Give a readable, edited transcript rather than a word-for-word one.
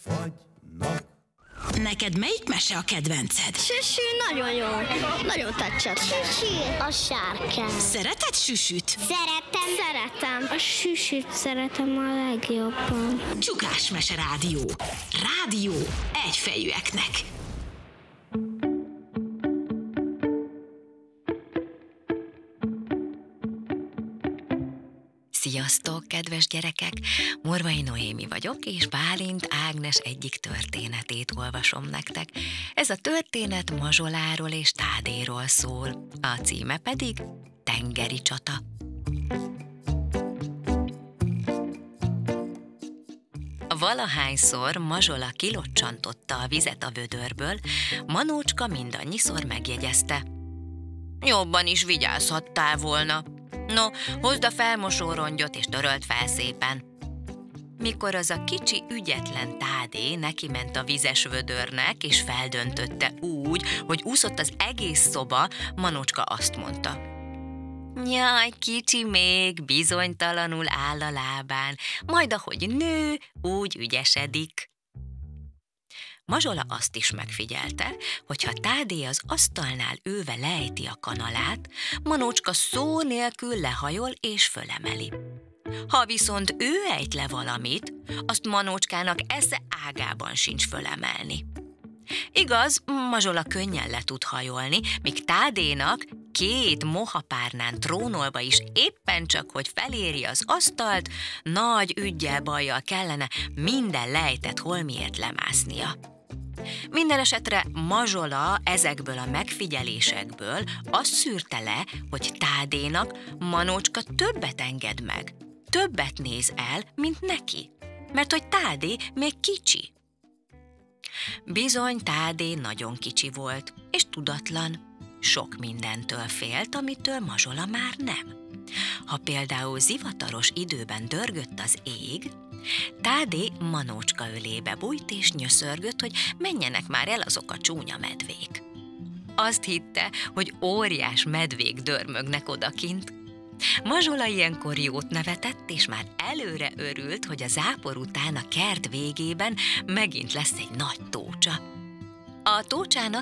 fagynak. Neked melyik mese a kedvenced? Süsű nagyon jó. Nagyon tetszett. Süsű. A sárkány. Szereted süsüt? Szeretem. A süsűt szeretem a legjobban. Csuklás Mese Rádió. Rádió egyfejűeknek. Sziasztok, kedves gyerekek! Morvai Noémi vagyok, és Bálint Ágnes egyik történetét olvasom nektek. Ez a történet Mazsoláról és Tádéról szól, a címe pedig Tengeri csata. Valahányszor Mazsola kilocsantotta a vizet a vödörből, Manócska mindannyiszor megjegyezte. Jobban is vigyázhattál volna. No, hozd a felmosórongyot és töröld fel szépen. Mikor az a kicsi ügyetlen Tádé nekiment a vizes vödörnek, és feldöntötte úgy, hogy úszott az egész szoba, Manócska azt mondta. Jaj, kicsi még, bizonytalanul áll a lábán, majd ahogy nő, úgy ügyesedik. Mazsola azt is megfigyelte, hogy ha Tádé az asztalnál ülve lejti a kanalát, Manócska szó nélkül lehajol és fölemeli. Ha viszont ő ejt le valamit, azt Manócskának esze ágában sincs fölemelni. Igaz, Mazsola könnyen le tud hajolni, míg Tádénak 2 mohapárnán trónolva is éppen csak, hogy feléri az asztalt, nagy üggyel-bajjal kellene minden lejtett holmiért lemásznia. Minden esetre Mazsola ezekből a megfigyelésekből azt szűrte le, hogy Tádénak Manócska többet enged meg, többet néz el, mint neki, mert hogy Tádé még kicsi. Bizony Tádé nagyon kicsi volt, és tudatlan. Sok mindentől félt, amitől Mazsola már nem. Ha például zivataros időben dörgött az ég, Tádé Manócska ölébe bújt és nyöszörgött, hogy menjenek már el azok a csúnya medvék. Azt hitte, hogy óriás medvék dörmögnek odakint. Mazsola ilyenkor jót nevetett, és már előre örült, hogy a zápor után a kert végében megint lesz egy nagy tócsa. A tócsának